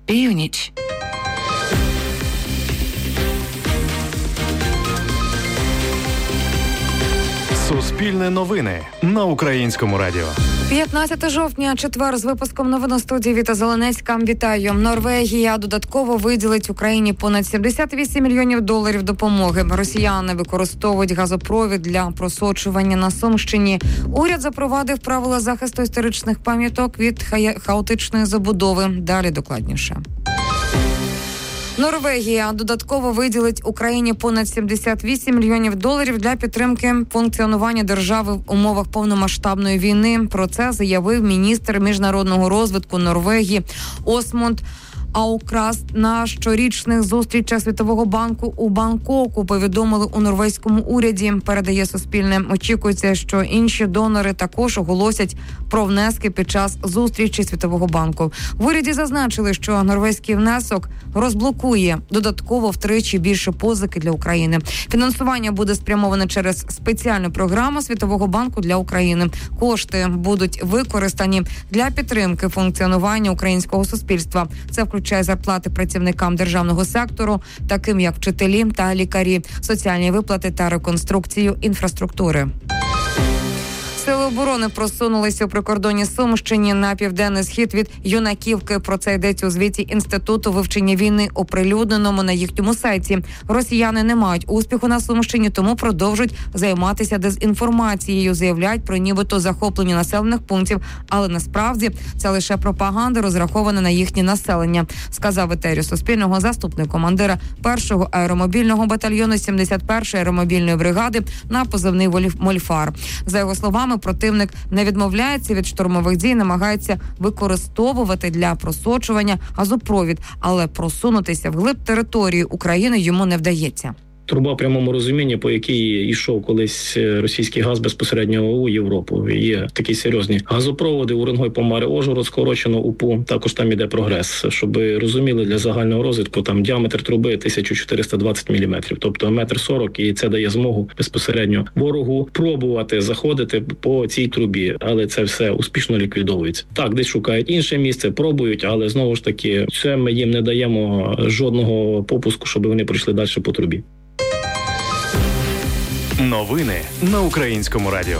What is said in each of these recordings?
Північ. Суспільне новини на Українському радіо. 15 жовтня, четвер, з випуском новин у студії Віта Зеленецька. Вітаю. Норвегія додатково виділить Україні понад $78 мільйонів допомоги. Росіяни використовують газопровід для просочування на Сумщині. Уряд запровадив правила захисту історичних пам'яток від хаотичної забудови. Далі докладніше. Норвегія додатково виділить Україні понад $78 мільйонів для підтримки функціонування держави в умовах повномасштабної війни. Про це заявив міністр міжнародного розвитку Норвегії Осмунд Аукраст на щорічних зустрічах Світового банку у Бангкоку, повідомили у норвезькому уряді. Передає Суспільне. Очікується, що інші донори також оголосять про внески під час зустрічі Світового банку. В уряді зазначили, що норвезький внесок розблокує додатково втричі більше позики для України. Фінансування буде спрямоване через спеціальну програму Світового банку для України. Кошти будуть використані для підтримки функціонування українського суспільства. Це включає зарплати працівникам державного сектору, таким як вчителі та лікарі, соціальні виплати та реконструкцію інфраструктури. Сили оборони просунулися у прикордонні Сумщині на південний схід від Юнаківки. Про це йдеться у звіті Інституту вивчення війни, оприлюдненому на їхньому сайті. Росіяни не мають успіху на Сумщині, тому продовжують займатися дезінформацією. Заявляють про нібито захоплення населених пунктів, але насправді це лише пропаганда, розрахована на їхнє населення, сказав етері Суспільного заступник командира 1-го аеромобільного батальйону 71-ї аеромобільної бригади на позивний Мольфар. За його словами, противник не відмовляється від штурмових дій, намагається використовувати для просочування газопровід, але просунутися вглиб території України йому не вдається. Труба в прямому розумінні, по якій йшов колись російський газ безпосередньо у Європу. Є такі серйозні газопроводи Уренгой, Помари, Ужгород, скорочено УПУ. Також там іде прогрес. Щоб розуміли, для загального розвитку там діаметр труби 1420 мм, тобто 1,40 м, і це дає змогу безпосередньо ворогу пробувати заходити по цій трубі. Але це все успішно ліквідовується. Так, десь шукають інше місце, пробують, але знову ж таки, це ми їм не даємо жодного попуску, щоб вони пройшли далі по трубі. Новини на Українському радіо.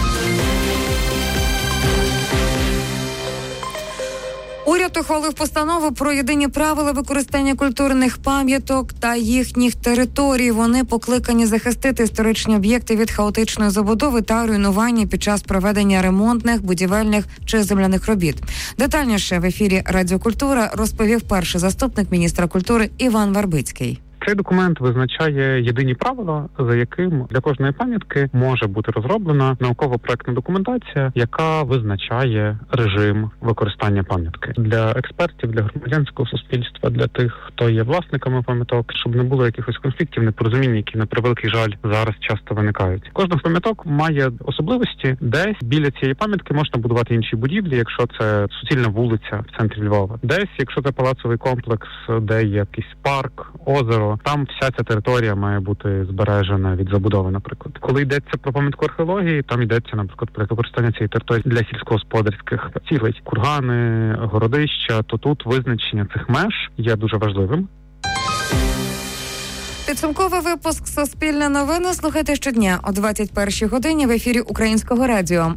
Уряд ухвалив постанову про єдині правила використання культурних пам'яток та їхніх територій. Вони покликані захистити історичні об'єкти від хаотичної забудови та руйнування під час проведення ремонтних, будівельних чи земляних робіт. Детальніше в ефірі «Радіокультура» розповів перший заступник міністра культури Іван Вербицький. Цей документ визначає єдині правила, за яким для кожної пам'ятки може бути розроблена науково-проектна документація, яка визначає режим використання пам'ятки. Для експертів, для громадянського суспільства, для тих, хто є власниками пам'яток, щоб не було якихось конфліктів, непорозумінь, які, на превеликий жаль, зараз часто виникають. Кожна з пам'яток має особливості, десь біля цієї пам'ятки можна будувати інші будівлі, якщо це суцільна вулиця в центрі Львова. Десь, якщо це палацовий комплекс, де є якийсь парк, озеро, там вся ця територія має бути збережена від забудови, наприклад. Коли йдеться про пам'ятку археології, там йдеться, наприклад, про використання цієї території для сільськогосподарських цілей. Кургани, городища, то тут визначення цих меж є дуже важливим. Підсумковий випуск «Суспільне новини» слухайте щодня о 21-й годині в ефірі Українського радіо.